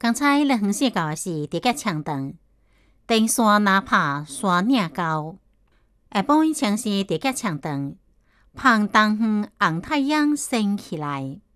刚才日远时到是直接长长，电线哪怕线领高，下晡像是直接长长，旁东方红太阳升起来。